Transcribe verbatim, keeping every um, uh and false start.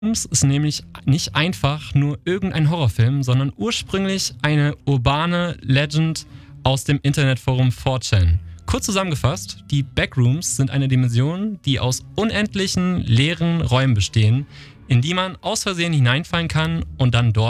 ist nämlich nicht einfach nur irgendein Horrorfilm, sondern ursprünglich eine urbane Legend aus dem Internetforum four chan. Kurz zusammengefasst, die Backrooms sind eine Dimension, die aus unendlichen leeren Räumen bestehen, in die man aus Versehen hineinfallen kann und dann dort